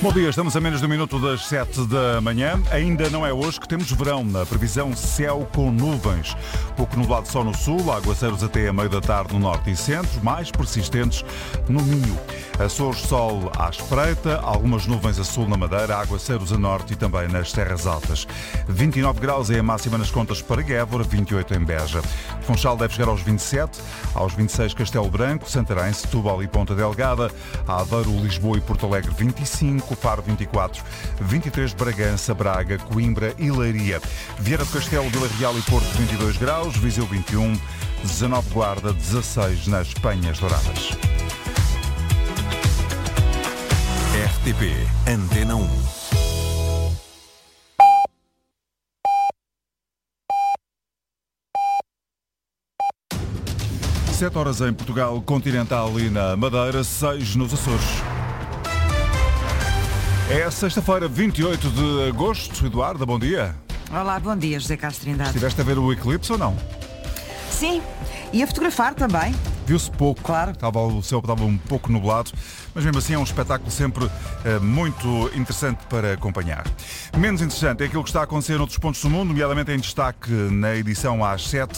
Bom dia, estamos a menos de um minuto das 7 da manhã. Ainda não é hoje que temos verão. Na previsão, céu com nuvens. Pouco nublado só no sul, aguaceiros até a meio da tarde no norte e centro, mais persistentes no Minho. Açores, sol à espreita, algumas nuvens a sul na Madeira, aguaceiros a norte e também nas terras altas. 29 graus é a máxima nas contas para Évora, 28 em Beja. Funchal deve chegar aos 27, aos 26 Castelo Branco, Santarém, Setúbal e Ponta Delgada, Aveiro, Lisboa e Porto Alegre 25, Faro 24, 23 Bragança, Braga, Coimbra e Leiria. Vieira do Castelo, Vila Real e Porto 22 graus, Viseu 21, 19 Guarda, 16 nas Penhas Douradas. RTP Antena 1. Sete horas em Portugal continental e na Madeira, 6 nos Açores. É sexta-feira, 28 de agosto. Eduardo, bom dia. Olá, bom dia, José Carlos Trindade. Estiveste a ver o eclipse ou não? Sim, e a fotografar também. Viu-se pouco, Claro. O céu estava um pouco nublado, mas mesmo assim é um espetáculo sempre muito interessante para acompanhar. Menos interessante é aquilo que está a acontecer noutros pontos do mundo, nomeadamente em destaque na edição às 7.